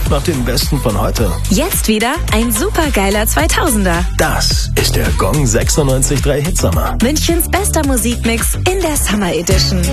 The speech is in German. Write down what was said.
sucht nach den Besten von heute. Jetzt wieder ein supergeiler 2000er. Das ist der Gong 96.3 Hitsommer. Münchens bester Musikmix in der Summer Edition.